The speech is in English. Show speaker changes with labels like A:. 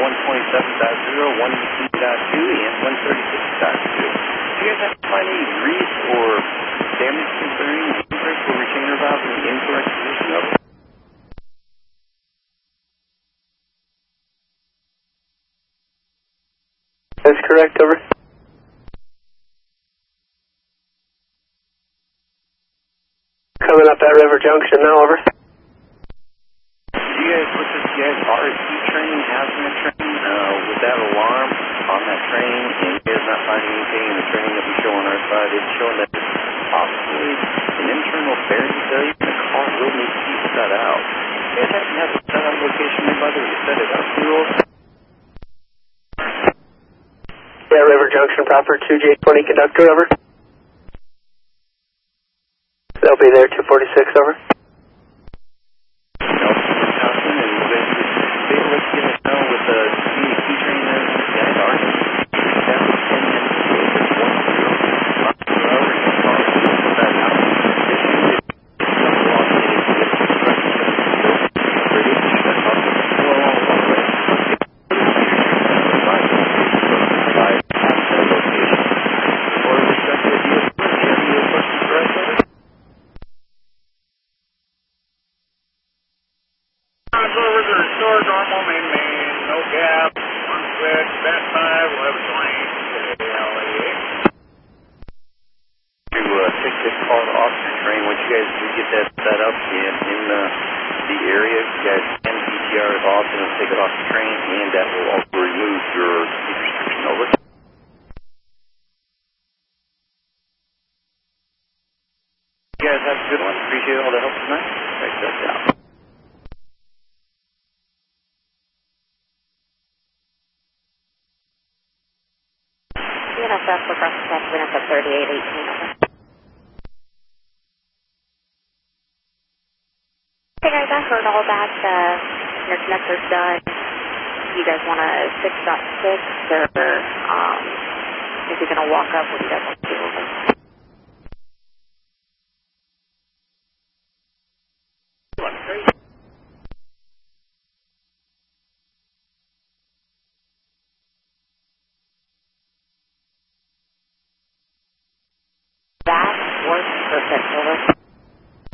A: 127.0, 118.2, and 136.2. Do you guys have to find any grease or damage concerning the inbrake or retainer valve in the incorrect position of it?
B: That's correct, over. Coming up at River Junction now, over.
A: You guys, with this RSC train, hazmat train, with that alarm on that train, and you guys not finding anything in the train that we show on our side, it's showing that it's possibly an internal bearing failure, and the car will need to be set out. You guys happen to have a set out location nearby that we can set it up to?
B: Yeah, River Junction proper, 2J20 conductor, over. They'll be there, 246, over.
C: Interconnector's done. You guys want a 6.6 or is he going to walk up? What do you guys want?